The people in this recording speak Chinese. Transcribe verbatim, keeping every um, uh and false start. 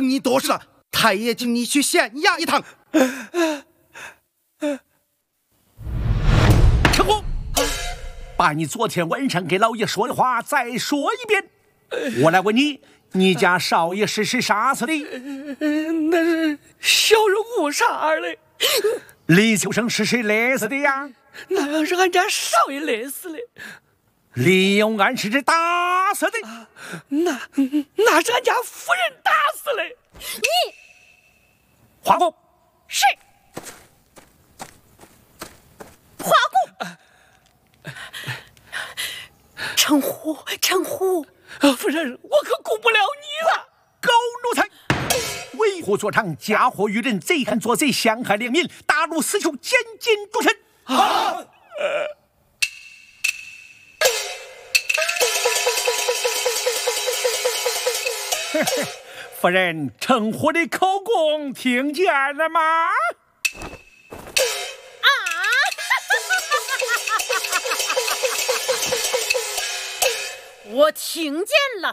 你多事了，太爷请你去县衙一趟。 成功，把你昨天晚上给老爷说的话再说一遍。我来问你，你家少爷是谁杀死的？ 那是小人误杀的。 李秋生是谁勒死的呀？ 那是俺家少爷勒死的。 李永安是谁打死的？ 那那是俺家夫人打死的。 你花公是花公。陈虎，陈虎， 夫人，我可顾不了你了。 狗奴才，为虎作伥，嫁祸于人，贼喊捉贼，陷害良民，大怒死囚，监禁终身。啊！呃夫人，陈虎的口供听见了吗？ 啊！我听见了，